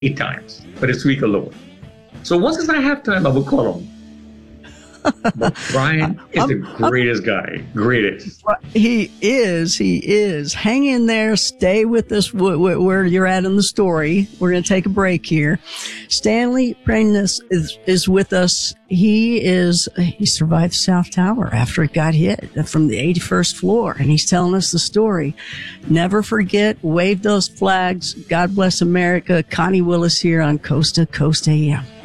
times, but it's week alone. So once I have time, I will call him. But Brian is the greatest guy. Greatest. He is. Hang in there. Stay with us where you're at in the story. We're going to take a break here. Stanley Prainess is with us. He survived the South Tower after it got hit from the 81st floor, and he's telling us the story. Never forget, wave those flags. God bless America. Connie Willis here on Coast to Coast AM.